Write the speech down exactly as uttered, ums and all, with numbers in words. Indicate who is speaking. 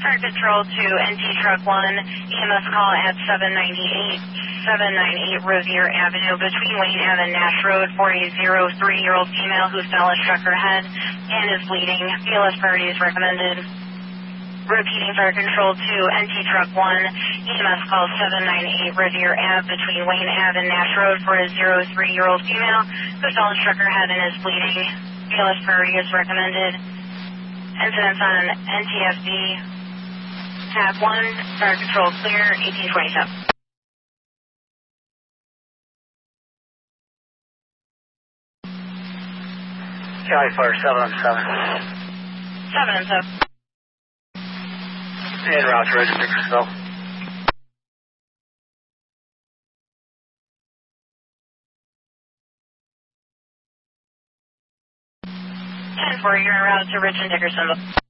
Speaker 1: Fire Control to N T Truck one, E M S call at seven ninety-eight, seven ninety-eight Rosier Avenue between Wayne Ave and Nash Road for a zero three-year-old female who fell and struck her head and is bleeding. B L S priority is recommended. Repeating Fire Control to N T Truck one, E M S call seven ninety-eight Rosier Ave between Wayne Ave and Nash Road for a zero three-year-old female who fell and struck her head and is bleeding. B L S priority is recommended. Incidents on N T F D. Tab one, Fire Control clear, eighteen twenty-seven.
Speaker 2: Charlie Fire seven on seven.
Speaker 1: seven and seven.
Speaker 2: En route to Regent Dickersville.
Speaker 1: ten four, you're en route to Regent Dickersville.